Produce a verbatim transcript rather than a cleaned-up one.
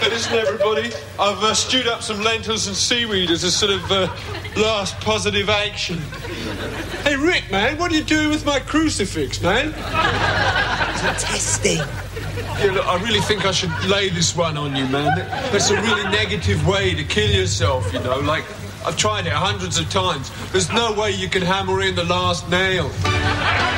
Listen, everybody, I've uh, stewed up some lentils and seaweed as a sort of uh, last positive action. Hey, Rick, man, what are you doing with my crucifix, man? Testing. Yeah, look, I really think I should lay this one on you, man. That's a really negative way to kill yourself, you know. Like, I've tried it hundreds of times. There's no way you can hammer in the last nail.